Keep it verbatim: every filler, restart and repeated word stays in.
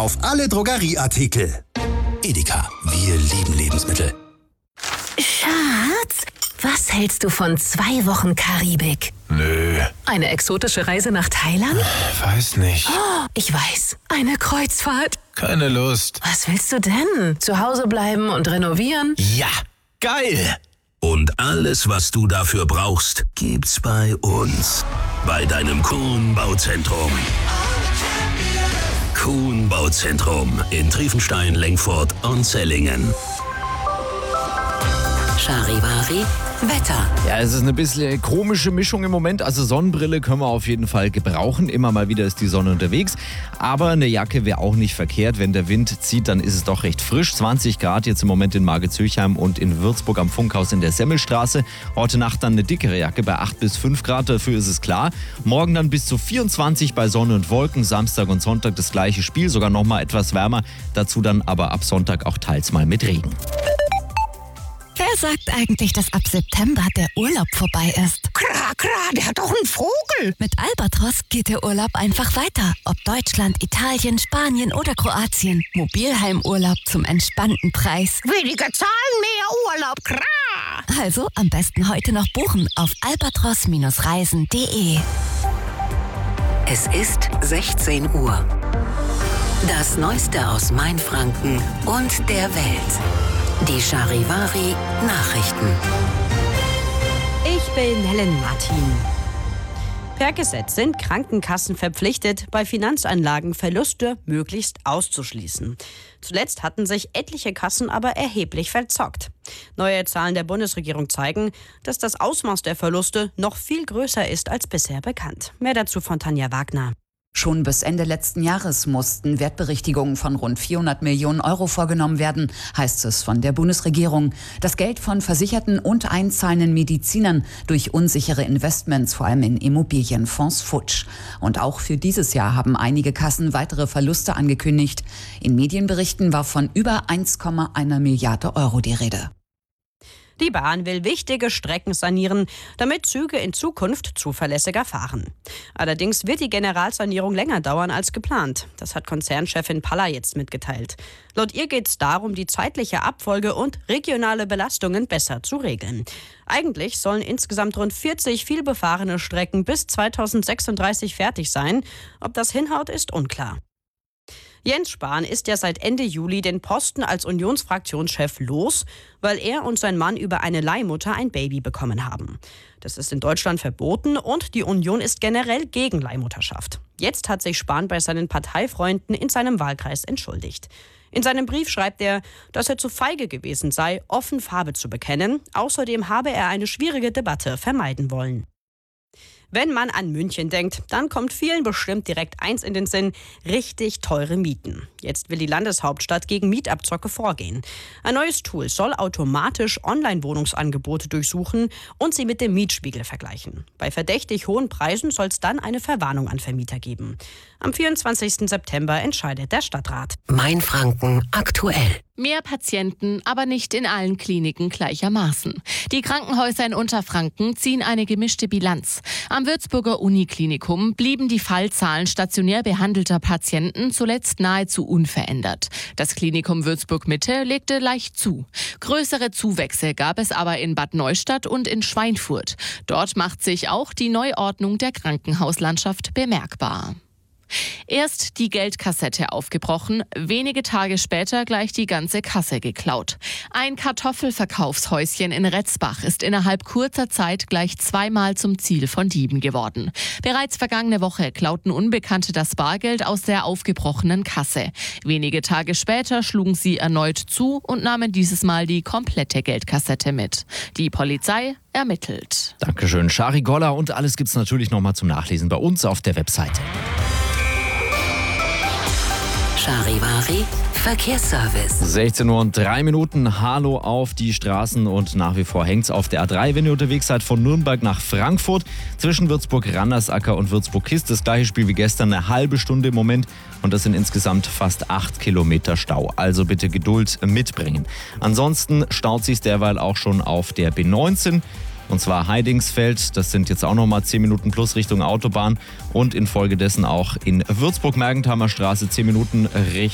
auf alle Drogerieartikel. Edeka, wir lieben Lebensmittel. Schatz, was hältst du von zwei Wochen Karibik? Nö. Eine exotische Reise nach Thailand? Weiß nicht. Oh, ich weiß, eine Kreuzfahrt. Keine Lust. Was willst du denn? Zu Hause bleiben und renovieren? Ja, geil. Und alles, was du dafür brauchst, gibt's bei uns. Bei deinem Kuhn Bauzentrum. Kuhn Bauzentrum in Triefenstein, Lengfurt und Zellingen. Charivari Wetter. Ja, es ist eine bisschen komische Mischung im Moment. Also Sonnenbrille können wir auf jeden Fall gebrauchen. Immer mal wieder ist die Sonne unterwegs. Aber eine Jacke wäre auch nicht verkehrt. Wenn der Wind zieht, dann ist es doch recht frisch. zwanzig Grad jetzt im Moment in Margezürchheim und in Würzburg am Funkhaus in der Semmelstraße. Heute Nacht dann eine dickere Jacke bei acht bis fünf Grad. Dafür ist es klar. Morgen dann bis zu vierundzwanzig bei Sonne und Wolken. Samstag und Sonntag das gleiche Spiel. Sogar noch mal etwas wärmer. Dazu dann aber ab Sonntag auch teils mal mit Regen. Wer sagt eigentlich, dass ab September der Urlaub vorbei ist? Klar, klar, der hat doch einen Vogel. Mit Albatros geht der Urlaub einfach weiter. Ob Deutschland, Italien, Spanien oder Kroatien. Mobilheimurlaub zum entspannten Preis. Weniger Zahlen, mehr Urlaub, klar. Also am besten heute noch buchen auf albatros Reisen punkt de. Es ist sechzehn Uhr. Das Neueste aus Mainfranken und der Welt. Die Charivari Nachrichten. Ich bin Helen Martin. Per Gesetz sind Krankenkassen verpflichtet, bei Finanzanlagen Verluste möglichst auszuschließen. Zuletzt hatten sich etliche Kassen aber erheblich verzockt. Neue Zahlen der Bundesregierung zeigen, dass das Ausmaß der Verluste noch viel größer ist als bisher bekannt. Mehr dazu von Tanja Wagner. Schon bis Ende letzten Jahres mussten Wertberichtigungen von rund vierhundert Millionen Euro vorgenommen werden, heißt es von der Bundesregierung. Das Geld von Versicherten und einzahlenden Medizinern durch unsichere Investments, vor allem in Immobilienfonds, futsch. Und auch für dieses Jahr haben einige Kassen weitere Verluste angekündigt. In Medienberichten war von über eins Komma eins Milliarde Euro die Rede. Die Bahn will wichtige Strecken sanieren, damit Züge in Zukunft zuverlässiger fahren. Allerdings wird die Generalsanierung länger dauern als geplant. Das hat Konzernchefin Palla jetzt mitgeteilt. Laut ihr geht es darum, die zeitliche Abfolge und regionale Belastungen besser zu regeln. Eigentlich sollen insgesamt rund vierzig vielbefahrene Strecken bis zweitausendsechsunddreißig fertig sein. Ob das hinhaut, ist unklar. Jens Spahn ist ja seit Ende Juli den Posten als Unionsfraktionschef los, weil er und sein Mann über eine Leihmutter ein Baby bekommen haben. Das ist in Deutschland verboten und die Union ist generell gegen Leihmutterschaft. Jetzt hat sich Spahn bei seinen Parteifreunden in seinem Wahlkreis entschuldigt. In seinem Brief schreibt er, dass er zu feige gewesen sei, offen Farbe zu bekennen. Außerdem habe er eine schwierige Debatte vermeiden wollen. Wenn man an München denkt, dann kommt vielen bestimmt direkt eins in den Sinn: richtig teure Mieten. Jetzt will die Landeshauptstadt gegen Mietabzocke vorgehen. Ein neues Tool soll automatisch Online-Wohnungsangebote durchsuchen und sie mit dem Mietspiegel vergleichen. Bei verdächtig hohen Preisen soll es dann eine Verwarnung an Vermieter geben. Am vierundzwanzigsten September entscheidet der Stadtrat. Mainfranken aktuell. Mehr Patienten, aber nicht in allen Kliniken gleichermaßen. Die Krankenhäuser in Unterfranken ziehen eine gemischte Bilanz. Am Würzburger Uniklinikum blieben die Fallzahlen stationär behandelter Patienten zuletzt nahezu unverändert. Das Klinikum Würzburg-Mitte legte leicht zu. Größere Zuwächse gab es aber in Bad Neustadt und in Schweinfurt. Dort macht sich auch die Neuordnung der Krankenhauslandschaft bemerkbar. Erst die Geldkassette aufgebrochen, wenige Tage später gleich die ganze Kasse geklaut. Ein Kartoffelverkaufshäuschen in Retzbach ist innerhalb kurzer Zeit gleich zweimal zum Ziel von Dieben geworden. Bereits vergangene Woche klauten Unbekannte das Bargeld aus der aufgebrochenen Kasse. Wenige Tage später schlugen sie erneut zu und nahmen dieses Mal die komplette Geldkassette mit. Die Polizei ermittelt. Dankeschön, Shari Golla, und alles gibt's natürlich nochmal zum Nachlesen bei uns auf der Webseite. Charivari Verkehrsservice. sechzehn Uhr und drei Minuten. Hallo auf die Straßen und nach wie vor hängt's auf der A drei, wenn ihr unterwegs seid von Nürnberg nach Frankfurt. Zwischen Würzburg-Randersacker und Würzburg-Kist das gleiche Spiel wie gestern, eine halbe Stunde im Moment. Und das sind insgesamt fast acht Kilometer Stau. Also bitte Geduld mitbringen. Ansonsten staut sich's derweil auch schon auf der B neunzehn. Und zwar Heidingsfeld, das sind jetzt auch nochmal zehn Minuten plus Richtung Autobahn. Und infolgedessen auch in Würzburg-Mergenthamer Straße zehn Minuten Richtung